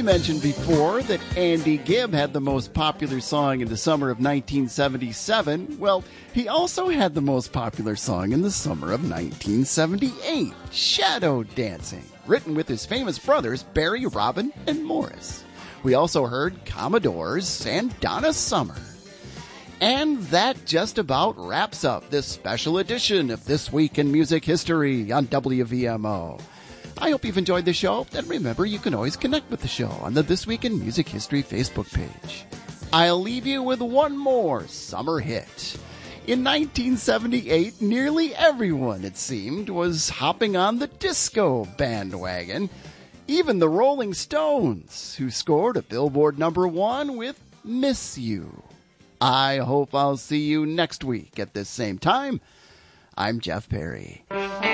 We mentioned before that Andy Gibb had the most popular song in the summer of 1977. Well, he also had the most popular song in the summer of 1978, Shadow Dancing, written with his famous brothers Barry, Robin, and Morris. We also heard Commodores and Donna Summer. And that just about wraps up this special edition of This Week in Music History on WVMO. I hope you've enjoyed the show, and remember, you can always connect with the show on the This Week in Music History Facebook page. I'll leave you with one more summer hit. In 1978, nearly everyone, it seemed, was hopping on the disco bandwagon. Even the Rolling Stones, who scored a Billboard #1 with Miss You. I hope I'll see you next week at this same time. I'm Jeff Perry.